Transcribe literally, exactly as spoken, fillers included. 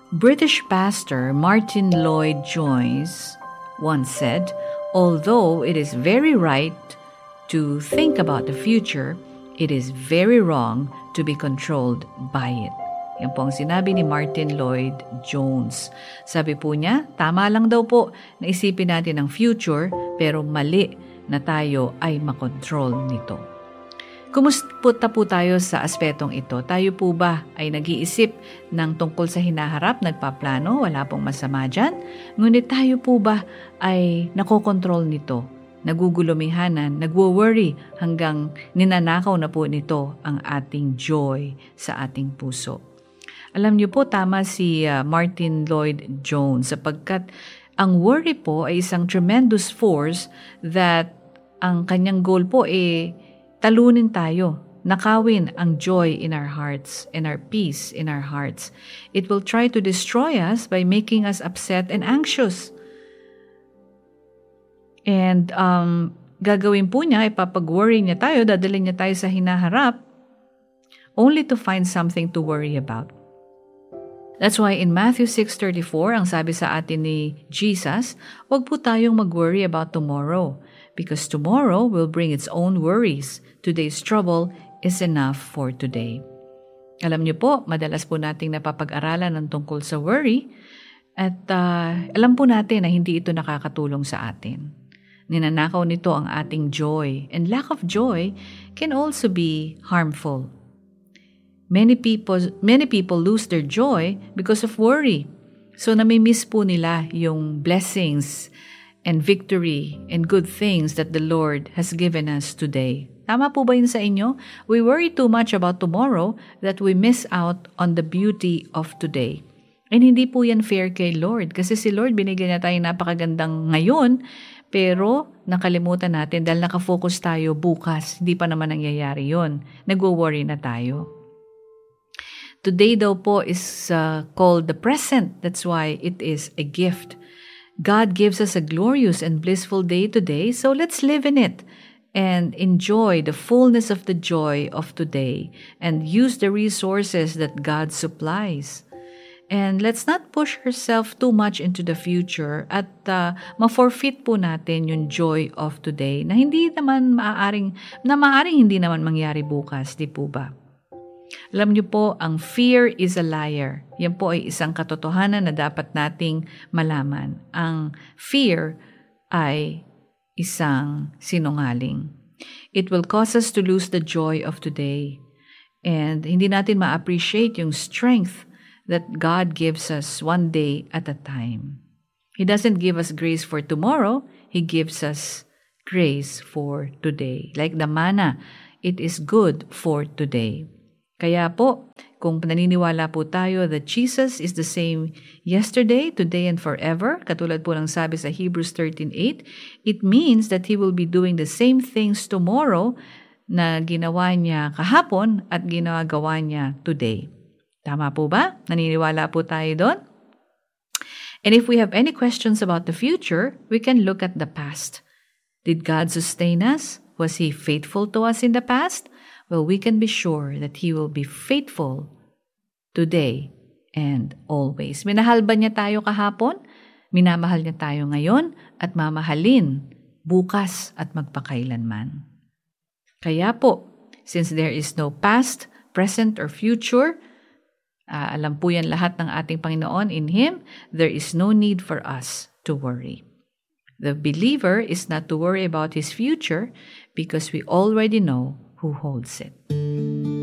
British pastor Martin Lloyd-Jones once said, "Although it is very right to think about the future, it is very wrong to be controlled by it." Yan po ang sinabi ni Martin Lloyd-Jones. Sabi po niya, tama lang daw po na isipin natin ang future, pero mali na tayo ay makontrol nito. Kumusta po tayo sa aspetong ito? Tayo po ba ay nag-iisip ng tungkol sa hinaharap, nagpaplano, wala pong masama dyan? Ngunit tayo po ba ay nakokontrol nito, nagugulumihanan, nagwo-worry hanggang ninanakaw na po nito ang ating joy sa ating puso? Alam niyo po, tama si uh, Martin Lloyd-Jones sapagkat ang worry po ay isang tremendous force that ang kanyang goal po ay talunin tayo, nakawin ang joy in our hearts and our peace in our hearts. It will try to destroy us by making us upset and anxious. And um, gagawin po niya, ipapag-worry niya tayo, dadalhin niya tayo sa hinaharap only to find something to worry about. That's why in Matthew six thirty-four, ang sabi sa atin ni Jesus, huwag po tayong mag-worry about tomorrow because tomorrow will bring its own worries. Today's trouble is enough for today. Alam niyo po, madalas po nating napapag-aralan ng tungkol sa worry at uh, alam po natin na hindi ito nakakatulong sa atin. Ninanakaw nito ang ating joy, and lack of joy can also be harmful. Many people, many people lose their joy because of worry. So nami-miss po nila yung blessings and victory and good things that the Lord has given us today. Tama po ba yun sa inyo? We worry too much about tomorrow that we miss out on the beauty of today. And hindi po yan fair kay Lord. Kasi si Lord binigyan niya tayo napakagandang ngayon, pero nakalimutan natin dahil nakafocus tayo bukas. Hindi pa naman nangyayari yun. Nagwo-worry na tayo. Today daw po is uh, called the present. That's why it is a gift. God gives us a glorious and blissful day today, so let's live in it and enjoy the fullness of the joy of today and use the resources that God supplies. And let's not push ourselves too much into the future at uh, ma-forfeit po natin yung joy of today na hindi naman maaaring, na maaaring hindi naman mangyari bukas, di po ba? Alam niyo po, ang fear is a liar. Yan po ay isang katotohanan na dapat nating malaman. Ang fear ay isang sinungaling. It will cause us to lose the joy of today. And hindi natin ma-appreciate yung strength that God gives us one day at a time. He doesn't give us grace for tomorrow. He gives us grace for today. Like the manna, it is good for today. Kaya po, kung naniniwala po tayo that Jesus is the same yesterday, today, and forever, katulad po ng sabi sa Hebrews thirteen eight, it means that He will be doing the same things tomorrow na ginawa niya kahapon at ginagawa niya today. Tama po ba? Naniniwala po tayo doon? And if we have any questions about the future, we can look at the past. Did God sustain us? Was He faithful to us in the past? Well, we can be sure that He will be faithful today and always. Minahal ba niya tayo kahapon? Minamahal niya tayo ngayon at mamahalin bukas at magpakailanman. Kaya po, since there is no past, present, or future, uh, alam po yan lahat ng ating Panginoon in Him, there is no need for us to worry. The believer is not to worry about his future because we already know who holds it.